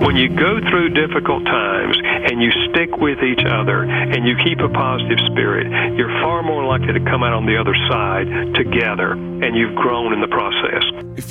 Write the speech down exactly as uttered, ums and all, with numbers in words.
When you go through difficult times and you stick with each other and you keep a positive spirit, you're far more likely to come out on the other side together, and you've grown in the process. If